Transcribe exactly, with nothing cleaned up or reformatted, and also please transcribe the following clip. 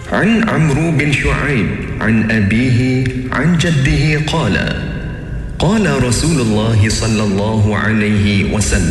عن عمرو بن شعيب عن أبيه عن جده قال: قال رسول الله صلى الله عليه وسلم: